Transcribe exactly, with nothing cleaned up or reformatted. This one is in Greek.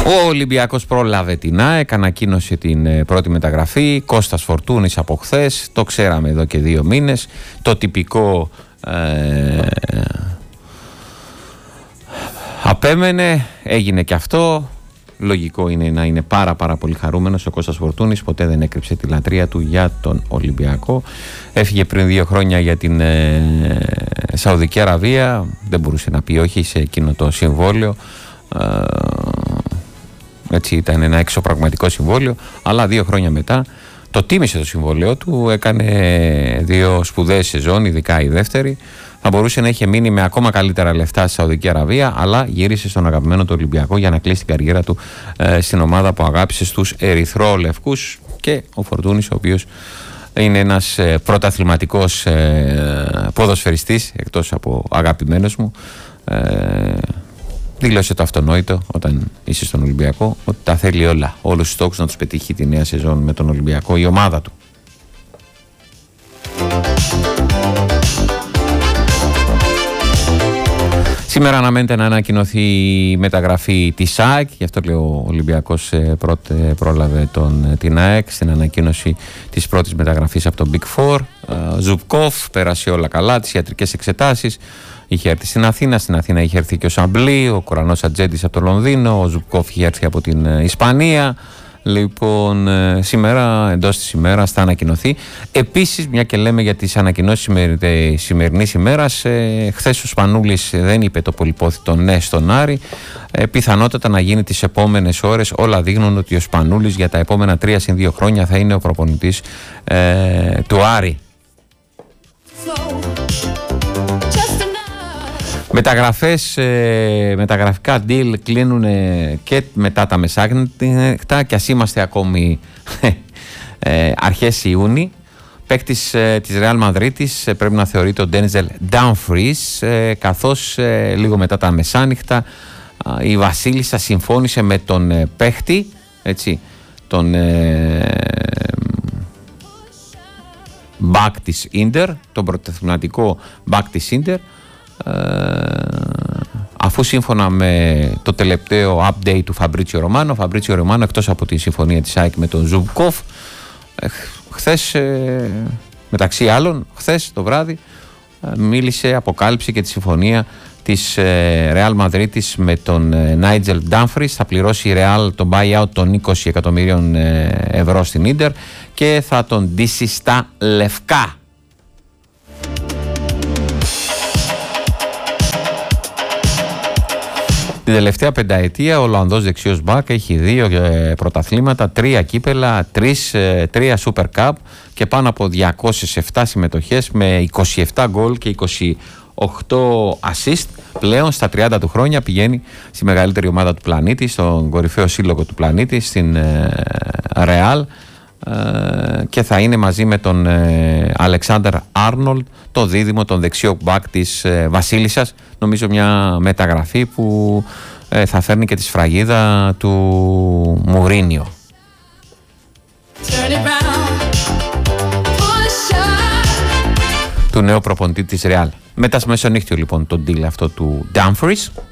Ο Ολυμπιακός πρόλαβε την ΑΕΚ, ανακοίνωσε την πρώτη μεταγραφή. Κώστας Φορτούνης από χθες, το ξέραμε εδώ και δύο μήνες. Το τυπικό ε, απέμενε, έγινε και αυτό. Λογικό είναι να είναι πάρα πάρα πολύ χαρούμενος ο Κώστας Φορτούνης. Ποτέ δεν έκρυψε τη λατρεία του για τον Ολυμπιακό. Έφυγε πριν δύο χρόνια για την ε, Σαουδική Αραβία. Δεν μπορούσε να πει όχι σε εκείνο το συμβόλαιο. Ε, έτσι ήταν ένα εξωπραγματικό συμβόλαιο. Αλλά δύο χρόνια μετά το τίμησε το συμβόλαιο του. Έκανε δύο σπουδαίες σεζόν, ειδικά η δεύτερη. Θα μπορούσε να είχε μείνει με ακόμα καλύτερα λεφτά στη Σαουδική Αραβία, αλλά γύρισε στον αγαπημένο του Ολυμπιακό για να κλείσει την καριέρα του ε, στην ομάδα που αγάπησε στους ερυθρόλευκους. Και ο Φορτούνης, ο οποίος είναι ένας ε, πρωταθληματικός ε, ποδοσφαιριστής, εκτός από αγαπημένος μου, ε, δήλωσε το αυτονόητο όταν είσαι στον Ολυμπιακό, ότι τα θέλει όλα, όλους τους στόχους να τους πετύχει τη νέα σεζόν με τον Ολυμπιακό, η ομάδα του. Σήμερα αναμένεται να ανακοινωθεί η μεταγραφή της ΑΕΚ, γι' αυτό λέει ο Ολυμπιακός πρώτε πρόλαβε τον, την ΑΕΚ στην ανακοίνωση της πρώτης μεταγραφής από τον Big Four. Ζουμπκόφ, πέρασε όλα καλά, τις ιατρικές εξετάσεις, είχε έρθει στην Αθήνα, στην Αθήνα είχε έρθει και ο Σαμπλή, ο Κορανός Ατζέντης από το Λονδίνο, ο Ζουμπκόφ είχε έρθει από την Ισπανία. Λοιπόν, σήμερα, εντός της ημέρας θα ανακοινωθεί. Επίσης, μια και λέμε για τις ανακοινώσεις της σημερινής ημέρας, ε, χθες ο Σπανούλης δεν είπε το πολυπόθητο ναι στον Άρη. Ε, πιθανότατα να γίνει τις επόμενες ώρες. Όλα δείχνουν ότι ο Σπανούλης για τα επόμενα τρία συν δύο χρόνια θα είναι ο προπονητής ε, του Άρη. Μεταγραφές, ε, μεταγραφικά deal κλείνουν ε, και μετά τα μεσάνυχτα και ας είμαστε ακόμη ε, αρχές Ιούνιου. Παίκτης ε, της Real Madridis ε, πρέπει να θεωρείται ο Denzel Dumfries, ε, καθώς ε, λίγο μετά τα μεσάνυχτα ε, η Βασίλισσα συμφώνησε με τον ε, παίκτη, έτσι, τον ε, back της Ίντερ, τον πρωταθληματικό back της Ίντερ, Ε, αφού σύμφωνα με το τελευταίο update του Φαμπρίτσιο Ρωμάνο, ο Φαμπρίτσιο Ρωμάνο, εκτός από τη συμφωνία της ΑΕΚ με τον Ζουμπκόφ, ε, χθες ε, μεταξύ άλλων χθες το βράδυ ε, μίλησε, αποκάλυψε και τη συμφωνία της ε, Real Madridis με τον ε, Nigel Dumfries. Θα πληρώσει η Real τον buyout των είκοσι εκατομμυρίων ε, ευρώ στην Ίντερ και θα τον ντύσει στα λευκά. Την τελευταία πενταετία ο Ολλανδός δεξιός μπακ έχει δύο ε, πρωταθλήματα, τρία κύπελα, τρεις, ε, τρία Super Cup και πάνω από διακόσιες επτά συμμετοχές με είκοσι επτά γκολ και είκοσι οκτώ assist. Πλέον στα τριάντα του χρόνια πηγαίνει στη μεγαλύτερη ομάδα του πλανήτη, στον κορυφαίο σύλλογο του πλανήτη, στην ε, Real, ε, και θα είναι μαζί με τον ε, Αλεξάνδερ Άρνολντ το δίδυμο, τον δεξιό μπακ της ε, Βασίλισσας. Νομίζω μια μεταγραφή που ε, θα φέρνει και τη σφραγίδα του Μουρίνιο. Του νέου προπονητή της Real. Μετά στο μεσονύχτιο λοιπόν τον deal αυτό του Dumfries.